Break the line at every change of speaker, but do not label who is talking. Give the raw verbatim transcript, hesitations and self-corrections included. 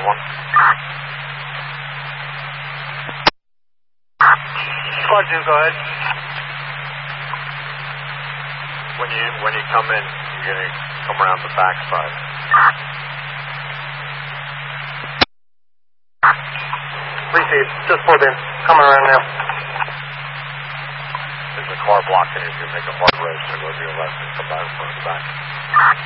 one.
Squad two, go ahead.
When you when you come in, you're going to come around the back side.
Receive. Just pulled in. Coming around now.
There's a car blocking you. You make a hard race, so go to your left and come back from the back.